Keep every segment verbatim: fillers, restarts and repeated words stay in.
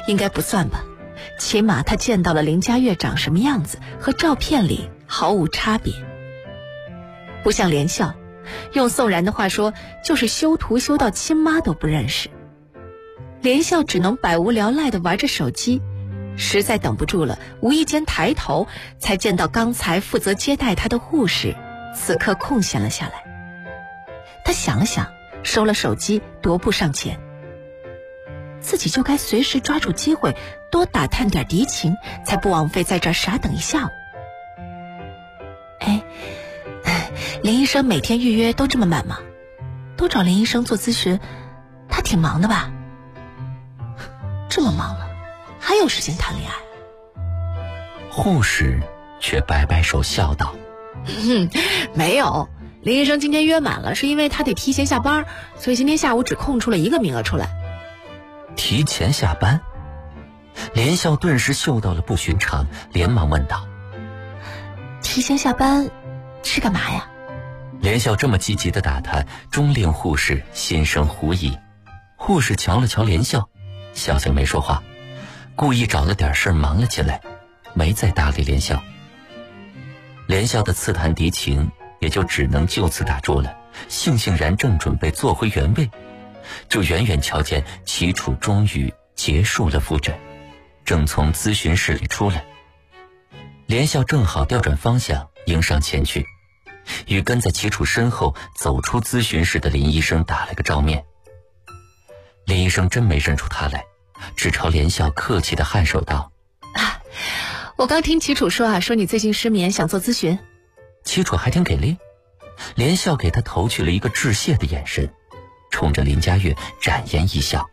应该不算吧，起码他见到了林佳悦长什么样子，和照片里毫无差别。不像连笑，用宋然的话说，就是修图修到亲妈都不认识。连笑只能百无聊赖地玩着手机，实在等不住了，无意间抬头，才见到刚才负责接待他的护士此刻空闲了下来。他想了想，收了手机，踱步上前。自己就该随时抓住机会，多打探点敌情，才不枉费在这儿傻等一下午。哎，林医生每天预约都这么满吗？都找林医生做咨询，他挺忙的吧？这么忙了，还有时间谈恋爱？ 护士却摆摆手笑道： 嗯，没有，林医生今天约满了，是因为他得提前下班，所以今天下午只空出了一个名额出来。 提前下班？连笑顿时嗅到了不寻常，连忙问道： 提前下班是干嘛呀？ 连笑这么积极地打探，终令护士心生狐疑。护士瞧了瞧连笑，笑笑没说话，故意找了点事儿忙了起来，没再搭理连笑。连笑的刺探敌情也就只能就此打住了，悻悻然正准备坐回原位，就远远瞧见齐楚终于结束了复诊，正从咨询室里出来。连笑正好调转方向迎上前去，与跟在齐楚身后走出咨询室的林医生打了个照面。林医生真没认出他来，只朝连笑客气地颔首道： 啊，我刚听齐楚说啊，说你最近失眠，想做咨询。 齐楚还挺给力，连笑给他投去了一个致谢的眼神，冲着林佳悦展颜一笑：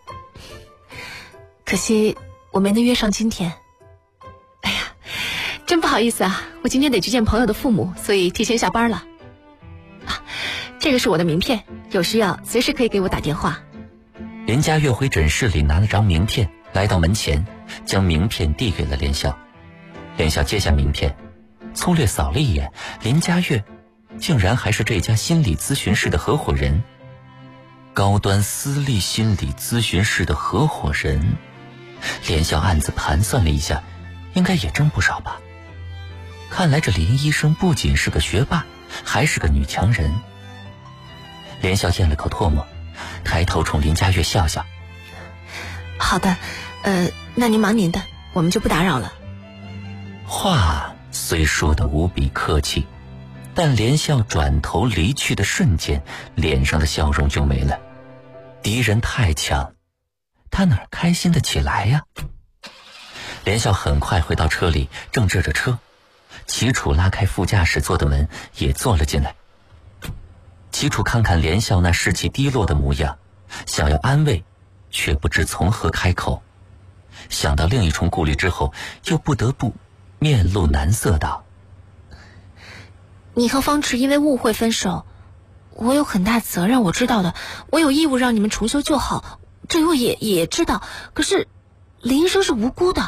可惜我没能约上今天。哎呀，真不好意思啊，我今天得去见朋友的父母，所以提前下班了。啊，这个是我的名片，有需要随时可以给我打电话。 林佳悦回诊室里拿了张名片，来到门前，将名片递给了连笑。连笑接下名片，粗略扫了一眼，林佳悦竟然还是这家心理咨询室的合伙人。高端私立心理咨询室的合伙人，连笑暗自盘算了一下，应该也挣不少吧。看来这林医生不仅是个学霸，还是个女强人。连笑咽了口唾沫，抬头冲林佳悦笑笑： 好的，呃，那您忙您的，我们就不打扰了。 话虽说得无比客气，但连笑转头离去的瞬间，脸上的笑容就没了。敌人太强，他哪儿开心得起来呀？连笑很快回到车里，正支着车，齐楚拉开副驾驶座的门，也坐了进来。齐楚看看连笑那士气低落的模样，想要安慰，却不知从何开口。想到另一重顾虑之后，又不得不面露难色道： 你和方池因为误会分手，我有很大责任，我知道的，我有义务让你们重修旧好，这我也也知道，可是林医生是无辜的。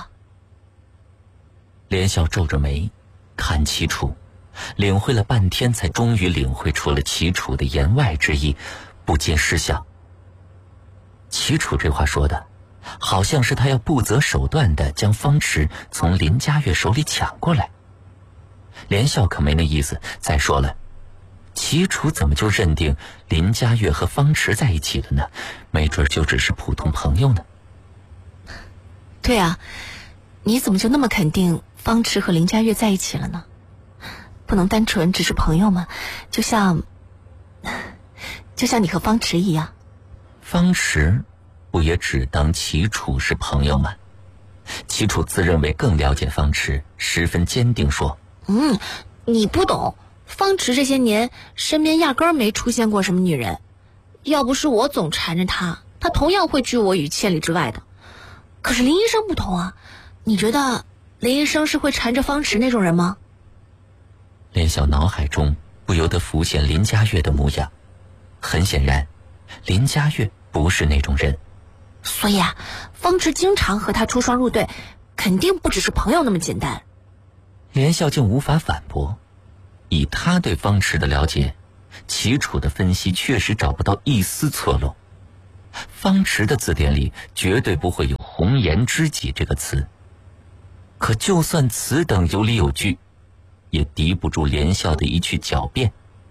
连笑皱着眉看齐楚，领会了半天，才终于领会出了齐楚的言外之意，不禁失笑。齐楚这话说的好像是他要不择手段地将方池从林佳悦手里抢过来。连笑可没那意思，再说了，齐楚怎么就认定林佳悦和方池在一起了呢？没准就只是普通朋友呢。 对啊，你怎么就那么肯定方池和林佳悦在一起了呢？不能单纯只是朋友吗？就像就像你和方池一样。 方池不也只当齐楚是朋友吗？齐楚自认为更了解方池，十分坚定说： 嗯，你不懂，方池这些年身边压根儿没出现过什么女人，要不是我总缠着他，他同样会拒我于千里之外的。可是林医生不同啊，你觉得林医生是会缠着方池那种人吗？ 连笑脑海中不由得浮现林佳悦的模样，很显然林佳悦不是那种人。 所以啊，方池经常和他出双入对，肯定不只是朋友那么简单。 连笑竟无法反驳，以他对方池的了解，齐楚的分析确实找不到一丝错漏。方池的字典里绝对不会有红颜知己这个词。可就算此等有理有据，也敌不住连笑的一句狡辩。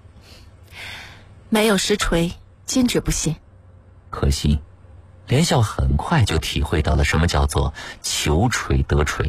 没有实锤，坚决不信。 可惜连笑很快就体会到了什么叫做求锤得锤。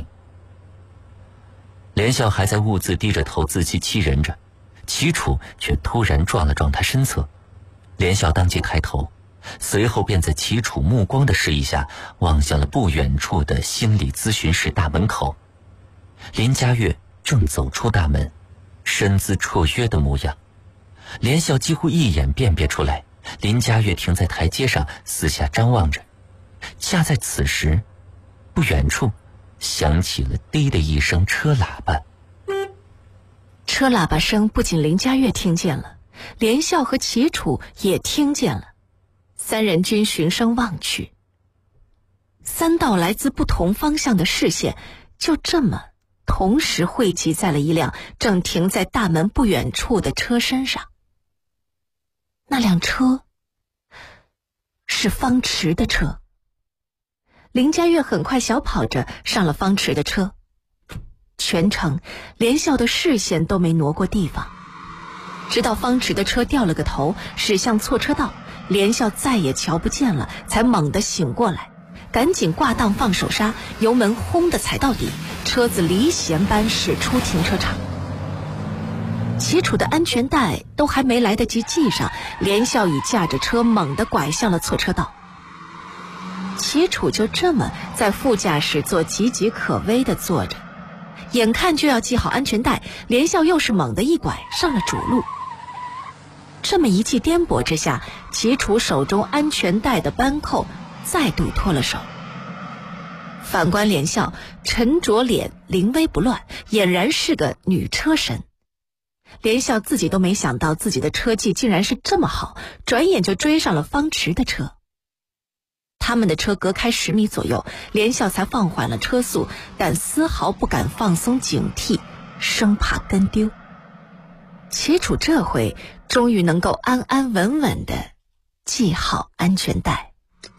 连笑还在兀自低着头自欺欺人着，齐楚却突然撞了撞他身侧。连笑当即抬头，随后便在齐楚目光的示意下望向了不远处的心理咨询室大门口。林佳悦正走出大门，身姿绰约的模样。连笑几乎一眼辨别出来，林佳悦停在台阶上四下张望着。恰在此时，不远处响起了滴的一声车喇叭。 车喇叭声不仅林佳悦听见了，连笑和齐楚也听见了。三人均循声望去，三道来自不同方向的视线就这么同时汇集在了一辆正停在大门不远处的车身上。那辆车是方池的车。林佳悦很快小跑着上了方池的车，全程连笑的视线都没挪过地方，直到方池的车掉了个头驶向错车道，连笑再也瞧不见了，才猛地醒过来，赶紧挂档放手刹，油门轰地踩到底，车子离弦般驶出停车场。齐楚的安全带都还没来得及系上，连笑已驾着车猛地拐向了错车道。齐楚就这么在副驾驶座岌岌可危地坐着，眼看就要系好安全带，连笑又是猛地一拐上了主路。这么一记颠簸之下，齐楚手中安全带的扳扣再度脱了手。反观连笑，沉着脸，临危不乱，俨然是个女车神。连笑自己都没想到自己的车技竟然是这么好，转眼就追上了方池的车。他们的车隔开十米左右，连笑才放缓了车速，但丝毫不敢放松警惕，生怕跟丢。齐楚这回终于能够安安稳稳地系好安全带。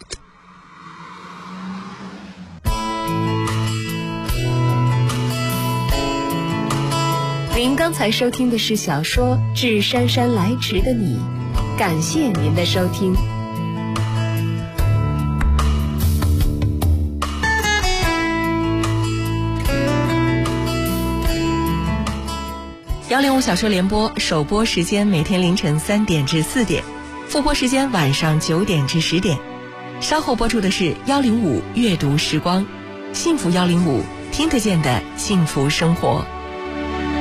您刚才收听的是小说《致姗姗来迟的你》，感谢您的收听。幺零五小说联播首播时间每天凌晨三点至四点，复播时间晚上九点至十点。稍后播出的是幺零五阅读时光，幸福幺零五听得见的幸福生活。